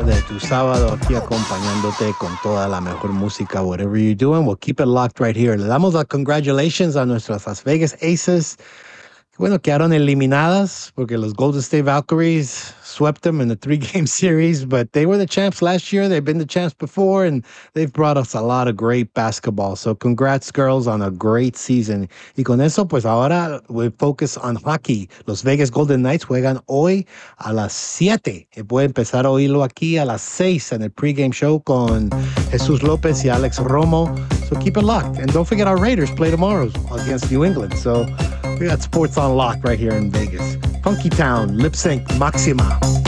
de tu sábado aquí acompañándote con toda la mejor música, whatever you're doing. We'll keep it locked right here. Le damos las congratulations a nuestras Las Vegas Aces. Bueno, quedaron eliminadas porque los Golden State Valkyries swept them in the 3-game series, but they were the champs last year. They've been the champs before, and they've brought us a lot of great basketball. So congrats, girls, on a great season. Y con eso, pues ahora we focus on hockey. Los Vegas Golden Knights juegan hoy a las 7. Y puede empezar a oírlo aquí a las 6 en el pregame show con Jesús López y Alex Romo. So keep it locked. And don't forget our Raiders play tomorrow against New England. So we got sports on lock right here in Vegas. Funky Town, Lip Sync, Maxima.